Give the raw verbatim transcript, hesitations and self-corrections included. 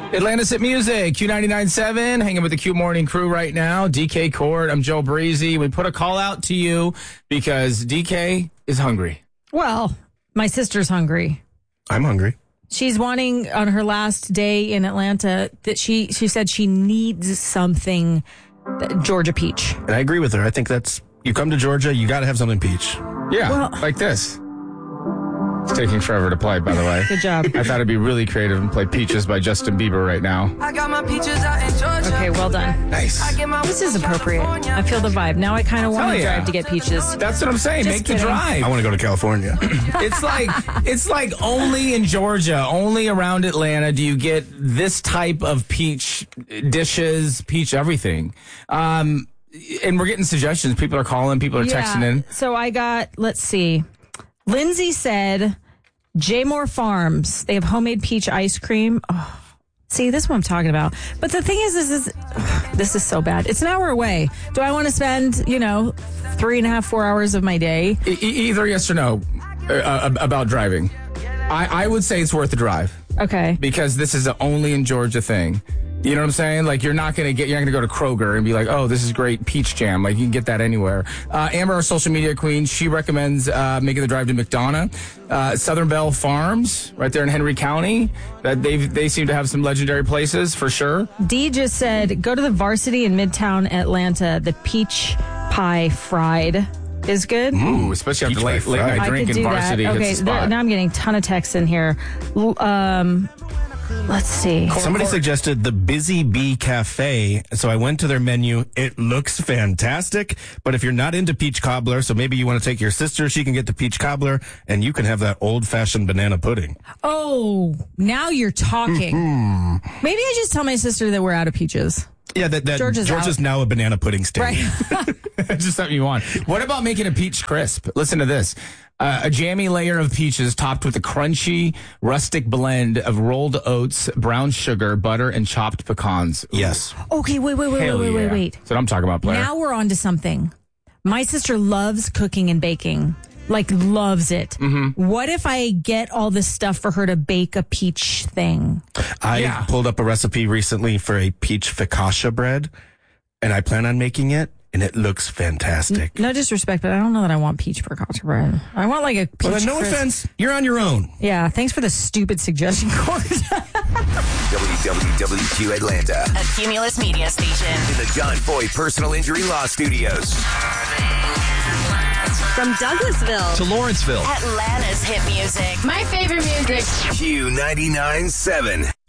Atlanta's Hit Music, Q ninety-nine point seven, hanging with the Q Morning crew right now. D K Court, I'm Joe Breezy. We put a call out to you because D K is hungry. Well, my sister's hungry. I'm hungry. She's wanting on her last day in Atlanta that she, she said she needs something Georgia peach. And I agree with her. I think that's, you come to Georgia, you got to have something peach. Yeah, Well- like this. It's taking forever to play, by the way. Good job. I thought it'd be really creative and play Peaches by Justin Bieber right now. I got my peaches out in Georgia. Okay, well done. Nice. I get my This is appropriate. I feel the vibe. Now I kind of want Hell to yeah. drive to get peaches. That's what I'm saying. Just Make kidding. the drive. I want to go to California. It's like it's like only in Georgia, only around Atlanta do you get this type of peach dishes, peach everything. Um, and we're getting suggestions. People are calling, people are texting in. So I got, let's see. Lindsay said, J Moore Farms. They have homemade peach ice cream. Oh, see, this is what I'm talking about. But the thing is, this is ugh, this is so bad. It's an hour away. Do I want to spend, you know, three and a half, four hours of my day? E- either yes or no uh, about driving. I, I would say it's worth the drive Okay. because this is an only in Georgia thing. You know what I'm saying? Like you're not gonna get, you're not gonna go to Kroger and be like, oh, this is great peach jam. Like you can get that anywhere. Uh, Amber, our social media queen, she recommends uh, making the drive to McDonough, uh, Southern Belle Farms, right there in Henry County. That they they seem to have some legendary places for sure. Dee just said, go to the Varsity in Midtown Atlanta. The peach pie fried is good. Ooh, especially after Peach late, pie late fried. night I drink could and do Varsity that. hits Okay, the spot. th- now I'm getting a ton of texts in here. L- Um, let's see. Somebody suggested the Busy Bee Cafe, so I went to their menu. It looks fantastic, but if you're not into peach cobbler, so maybe you want to take your sister, she can get the peach cobbler, and you can have that old-fashioned banana pudding. Oh, now you're talking. Maybe I just tell my sister that we're out of peaches. Yeah, that, that Georgia's Georgia's out. now a banana pudding state. Right. Just something you want. What about making a peach crisp? Listen to this. Uh, a jammy layer of peaches topped with a crunchy, rustic blend of rolled oats, brown sugar, butter, and chopped pecans. Ooh, Yes. Okay, wait, wait, wait, hell wait, wait, yeah. wait, wait. That's what I'm talking about, player. Now we're on to something. My sister loves cooking and baking. Like, loves it. Mm-hmm. What if I get all this stuff for her to bake a peach thing? I Yeah. pulled up a recipe recently for a peach focaccia bread, and I plan on making it, and it looks fantastic. No disrespect, but I don't know that I want peach focaccia bread. I want like a peach. Well, no crisp. offense, you're on your own. Yeah, thanks for the stupid suggestion, Court. W W W Q Atlanta A Cumulus media station. in the John Boy Personal Injury Law Studios. From Douglasville to Lawrenceville. Atlanta's hit music. My favorite music. Q ninety-nine point seven.